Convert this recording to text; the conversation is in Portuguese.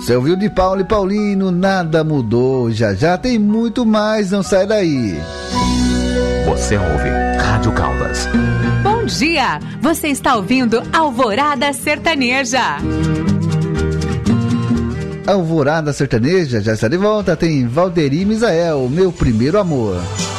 Você ouviu de Paulo e Paulino, Nada Mudou. Já já tem muito mais, não sai daí. Você ouve Rádio Caldas. Bom dia, você está ouvindo Alvorada Sertaneja. Alvorada Sertaneja já está de volta, tem Valderi Misael, Meu Primeiro Amor.